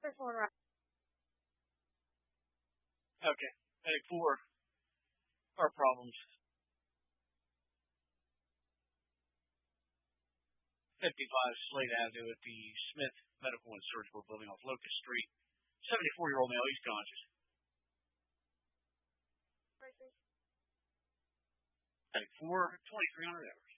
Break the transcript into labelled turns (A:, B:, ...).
A: First one right.
B: Okay. Heading 4. Our problems. 55 Slade Avenue at the Smith Medical and Surgical Building off Locust Street. 74-year-old male, he's conscious. Heading 4, 2300 hours.